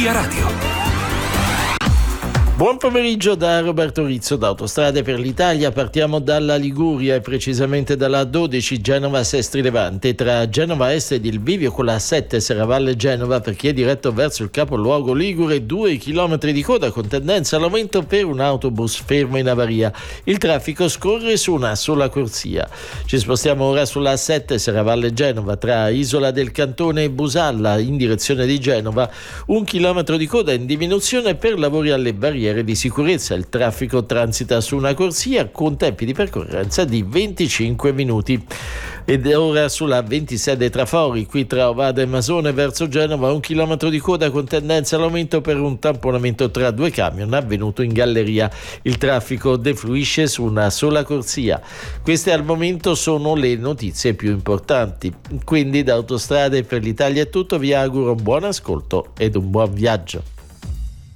Via Radio. Buon pomeriggio da Roberto Rizzo da Autostrade per l'Italia. Partiamo dalla Liguria e precisamente dalla 12 Genova-Sestri Levante tra Genova Est ed il bivio con la 7 Serravalle Genova per chi è diretto verso il capoluogo ligure, 2 chilometri di coda con tendenza all'aumento per un autobus fermo in avaria. Il traffico scorre su una sola corsia. Ci spostiamo ora sulla 7 Serravalle Genova tra Isola del Cantone e Busalla in direzione di Genova, 1 chilometro di coda in diminuzione per lavori alle barriere di sicurezza. Il traffico transita su una corsia con tempi di percorrenza di 25 minuti. Ed ora sulla 26 Trafori, qui tra Ovada e Masone verso Genova, 1 chilometro di coda con tendenza all'aumento per un tamponamento tra due camion avvenuto in galleria. Il traffico defluisce su una sola corsia. Queste al momento sono le notizie più importanti. Quindi da Autostrade per l'Italia è tutto, vi auguro un buon ascolto ed un buon viaggio.